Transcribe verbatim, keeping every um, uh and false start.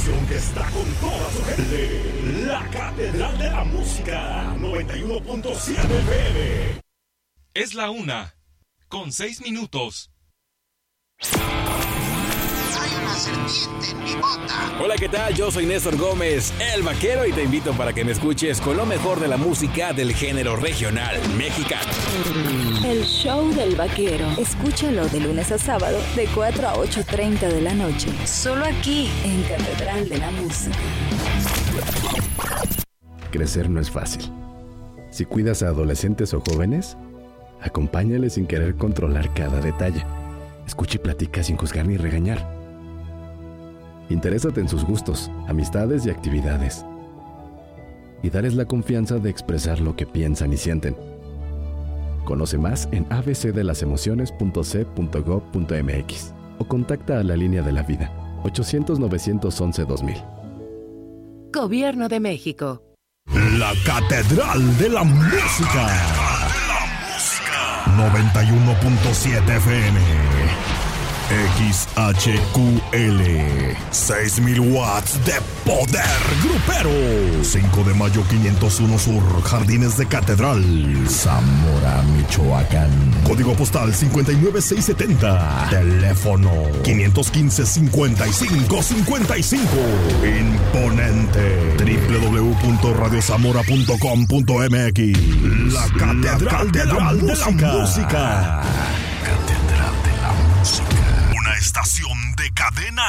estación que está con toda su gente. La Catedral de la Música, noventa y uno punto siete F M. Es la una, con seis minutos. Hay una serpiente en mi bota. Hola, ¿qué tal? Yo soy Néstor Gómez, el vaquero, y te invito para que me escuches con lo mejor de la música del género regional mexicano. El show del vaquero. Escúchalo de lunes a sábado de cuatro a ocho treinta de la noche. Solo aquí en Catedral de la Música. Crecer no es fácil. Si cuidas a adolescentes o jóvenes, acompáñales sin querer controlar cada detalle. Escucha y platica sin juzgar ni regañar. Interésate en sus gustos, amistades y actividades. Y dales la confianza de expresar lo que piensan y sienten. Conoce más en a b c de las emociones punto c punto gob punto m x o contacta a la línea de la vida ochocientos, novecientos once, dos mil. Gobierno de México. La Catedral de la Música. noventa y uno punto siete F M. X H Q L, seis mil watts de poder grupero. cinco de mayo quinientos uno Sur, Jardines de Catedral, Zamora, Michoacán. Código postal cincuenta y nueve seiscientos setenta. Teléfono quinientos quince, cincuenta y cinco cincuenta y cinco. Imponente. doble u doble u doble u punto radio zamora punto com punto m x. La Catedral, de, la de la Música. Catedral de la Música. Una estación de cadena